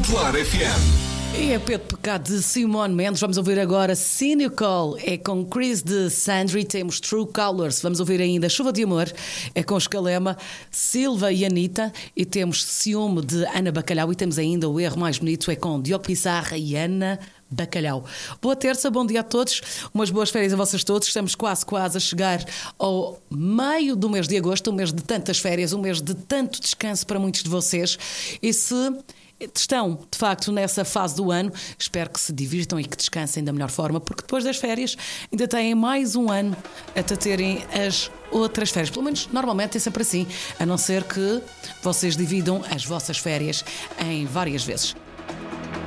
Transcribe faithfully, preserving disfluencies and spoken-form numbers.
Popular F M. E é Pé de Pecado de Simone Mendes. Vamos ouvir agora Cynical, é com Chris de Sandry. Temos True Colors. Vamos ouvir ainda Chuva de Amor, é com Escalema, Silva e Anitta. E temos Ciúme de Ana Bacalhau. E temos ainda O Erro Mais Bonito, é com Diogo Pissarra e Ana Bacalhau. Boa terça, bom dia a todos, umas boas férias a vocês todos. Estamos quase, quase a chegar ao meio do mês de agosto, um mês de tantas férias, um mês de tanto descanso para muitos de vocês. E se estão, de facto, nessa fase do ano, espero que se divirtam e que descansem da melhor forma, porque depois das férias ainda têm mais um ano até terem as outras férias. Pelo menos, normalmente é sempre assim, a não ser que vocês dividam as vossas férias em várias vezes.